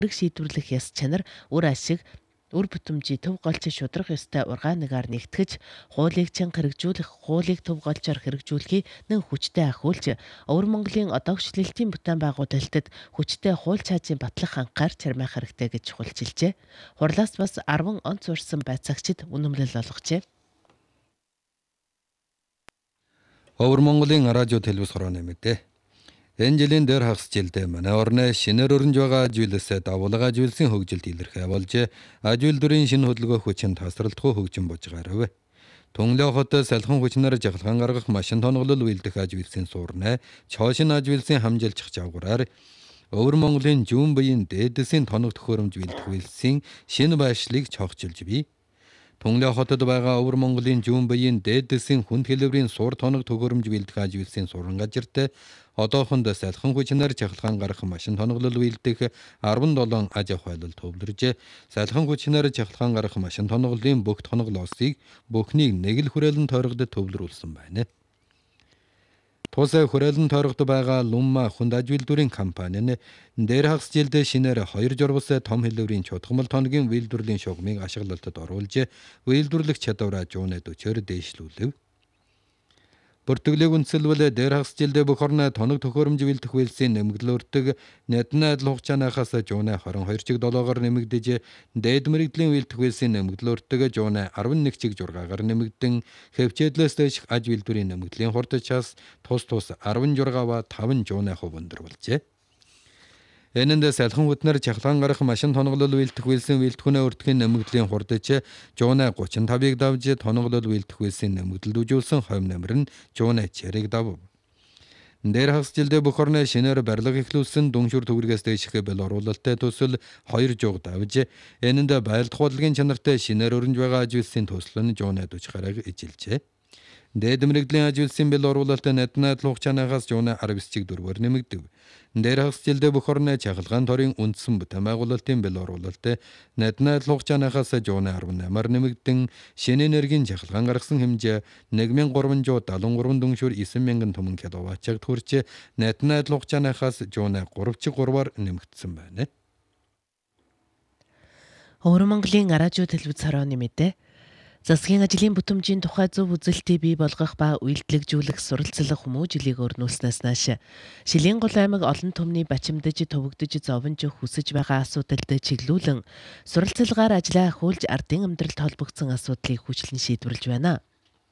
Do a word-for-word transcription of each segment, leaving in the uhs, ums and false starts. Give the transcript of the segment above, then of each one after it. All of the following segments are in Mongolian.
шийдвэрлэх яс чанар, үр ашиг, үр бүтэмжий төв голч шудрах ёстой ургаангаар нэгтгэж, хуулийг чанга хэрэгжүүлэх, хуулийг төв голчоор хэрэгжүүлэхийг нэн хүчтэй ахиулж, Өвөр Монголын одоогчлолтын бүтээн байгуулалтад хүчтэй хууль чаажийн батлах анхаар чармайх хэрэгтэй гэж хулчилжээ. Хурлаас бас арван онц урсан байцаагчид үнэмлэл олгожээ. Өвөр Монголын радио телевиз хорооны мэдээ. Энэ жилийн дээр хагас жилдээ манай орны шинээр өрнж байгаа ажуулсаа давуулга ажуулсан хөгжилд илэрхээ болж ажуул дүрийн шинэ хөдөлгөөх хүчин тасралтгүй хөгжин божгаарав. Түнлээ хот салхан хүчнээр жахалгаан гаргах машин тоноглол үйлдэх ажуулсан суурнаа чоошин ажуулсан хамжилчих жавгараар Өвөр Монголын жүүн биеийн дээдэсийн тоног төхөөрөмж үйлдэх үйлсийн шинэ байшлыг чогчилж бий. Түнлээ хотод байгаа Өвөр Монголын жүүн биеийн дээдэсийн хүнд хэлбэрийн сур тоног төхөөрөмж үйлдэх ажуулсан суран газарт одоохонд салхан хүчнээр жахалгаан гарах машин тоноглол үйлдэх арван долоон аж ахуйлал төвлөрж, салхан хүчнээр жахалгаан гарах машин тоноглолын бүх тоноглоосыг бүхнийг нэг л хүрээлэн тойрогдод төвлөрүүлсэн байна. Тусаа хүрээлэн тойрогдод байгаа Лумма хүнд ажил дүрийн компани нь дээр хагас жилдээ шинээр хоёр журвас том хэлбэрийн чудгамал тоногийн үйлдвэрлэлийн шугамыг ашиглалтад оруулж, үйлдвэрлэх чадвараа жуунад өчөөр дээшлүүлв. Бүртгэлийг үндэслэл дээр хагас жилдээ бүх орны тоног төхөөрөмж үйлдэх үйлсийн нэмэгдэл өртөг нэтнэ адил хугацаанаас жуунаа хорон хоёр чиг долоогоор нэмэгдэж, дээд мэрэгдлийн үйлдэх үйлсийн нэмэгдэл өртөг жуунаа арван нэг чиг жургаагаар нэмэгдэн, хэвчээдлээс дэш аж үйлдвэрийн нэмэгдлийн хурдчаас тус тус арван жургаава таван жуунаа хувь өндөр болжээ. Энэнд салхан хүчнээр жахалгаан гарах машин тоноглол үйлдэх үйлсийн үйлдвэрийн өртгийн нэмэгдлийн хурдч жуунаа гучин тавыг давж, тоноглол үйлдэх үйлсийн нэмэгдэлд үжүүлсэн хойм нэмэр нь жуунаа чирэг дав. Дээр хагас жилдээ бүх орны шинээр барилга эхлүүлсэн дүншүр төгрөгөөс дэших бэл оруулалттай төсөл хоёр жуг давж, энэнд байлдах бодлогын чанартай шинээр өрнж байгаа ажуулсын төсөл нь жуунаа дүүч гараг ижилжээ. Дээд мэрэгдлийн ажуулсан бэл оруулалтын нэтнэ адил хугацаанаас жуунаа арван чиг дөрвөр нэмэгдэв. Дээр хагас жилдээ бүх орны чахалгаан торын үндсэн бүтээн байгуулалтын бэл оруулалт нэтнэ адил хугацаанаас жуунаа арван наймаар нэмэгдэн, шинэ энергийн чахалгаан гаргасан хэмжээ нэг мянган гурван жүз седемдесет и три дүншүр девять мянган түмэн киловатчаг төрж, нэтнэ адил хугацаанаас жуунаа гурав чиг гурваар нэмэгдсэн байна. Өвөр Монголын радио телевиз хорооны мэдээ. Засгийн ажлын бүтэмжийн тухай зөв үзэлтийг бий болгох ба үйлдэлжүүлэх суралцлах хүмүүжлийг өрнүүлснээс нааш Шилэн гол аймаг олон түмний бачимдаж төвөгдөж зовонж хүсэж байгаа асуудалд чиглүүлэн суралцлагаар ажиллаа ахиулж ардын амьдралд холбогдсон асуудлыг хүчлэн шийдвэрлэж байна.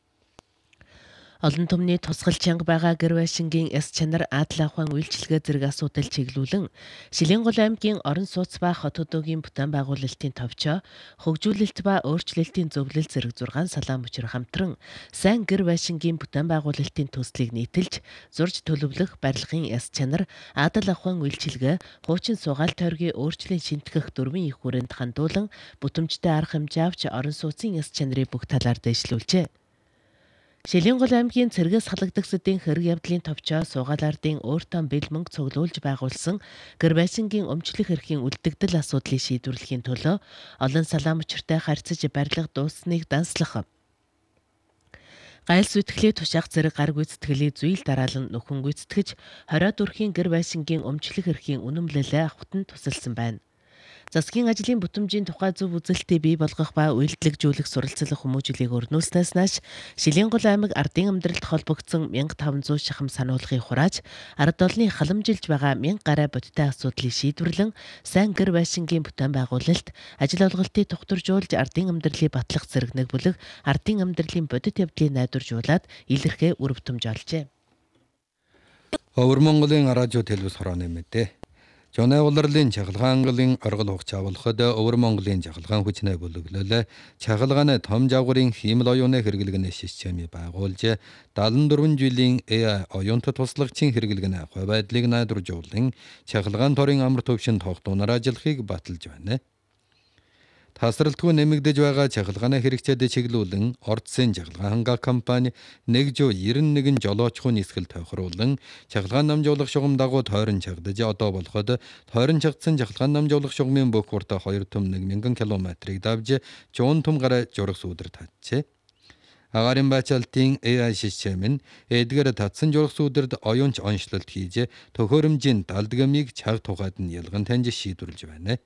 Олон түмний тусгал чанга байгаа гэр байшингийн эс чанар адал ахуйн үйлчилгээ зэрэг асуудал чиглүүлэн Шилэн гол аймгийн орон сууц ба хот хөдөөгийн бүтээн байгуулалтын товчоо, хөгжүүлэлт ба өөрчлөлтийн зөвлөл зэрэг зургаан салаан мөчр хамтран сайн гэр байшингийн бүтээн байгуулалтын төслийг нийтэлж, зурж төлөвлөх барилгын эс чанар, адал ахуйн үйлчилгээ, хуучин сугаал тойргийн өөрчлөлт шинтгэх дөрвөн их хүрээнд хандуулан бүтэмжтэй арга хэмжээ авч орон сууцын эс чанарыг бүх талаар дэвшлүүлжээ. Шилэн гол аймгийн цэргээс халагдагсдын хэрэг явдлын товчоо суугаал ардын өөртөө бэл мөнгө цуглуулж байгуулсан гэр байшингийн өмчлөх эрхийн үлдэгдэл асуудлыг шийдвэрлэхийн төлөө олон салаан мөчөртэй харьцаж барилга дууссаныг данслах, гайлс үтгэлээ тушаах зэрэг гар гүйцэтгэлийг зүйл дараалан нөхөн гүйцэтгэж хориод өрхийн гэр байшингийн өмчлөх эрхийн үнэмлэлээ авахт нь тусалсан байна. Засгийн ажлын бүтэмжийн тухай зөв үзэлтийг бий болгох ба үйлдэлжүүлэх суралцлах хүмүүжлийг өрнүүлснээс нааш Шилэн гол аймаг ардын амьдралд холбогдсон мянга таван зуун шахам сануулгыг хурааж, ард олны халамжилж байгаа мянга гаруй бодиттой асуудлыг шийдвэрлэн сайн гэр байшингийн бүтээн байгуулалт, ажил олголтыг тогтворжуулж ардын амьдралыг батлах зэрэг нэг бүлэг ардын амьдралын бодит явдлыг найдваржуулаад илэрхээ үр бүтэмж олжээ. Өвөр Монголын радио телевиз хорооны мэдээ. Жонай улирлын чахалгаан ангиллын оргил хугацаа болоход Өвөр Монголын чахалгаан хүчнээ бүлэглэл чахалгааны том жавгарын хиймэл оюуны хэрэглэгний системийг байгуулж даалан дөрвөн жилийн эй ай оюунт туслагчийн хэрэглэгний хувь байдлыг найдваржуулан чахалгаан торын амар төвшин тогтооноор ажиллахыг баталж байна. Тасралтгүй нэмэгдэж байгаа чахалгааны хэрэгцээд чиглүүлэн Ордсын чахалгаан хангаа компани нэг жүз девяносто один жолоочхуун нисгэл тохируулан чахалгаан намжуулах шугам дагуу тойрон чагдаж одоо болоход тойрон чагдсан чахалгаан намжуулах шугамын бүх хурд хоёр том нэг мянган километрийг давж жуун том гараа журах сүудэр татжээ. Агарын бачалтын эй ай систем нь эдгээр татсан журах сүудэрд оюунч онцлолт хийж төхөөрөмжийн далдгамыг чаг тухайд нь ялган таньж шийдвэрлэж байна.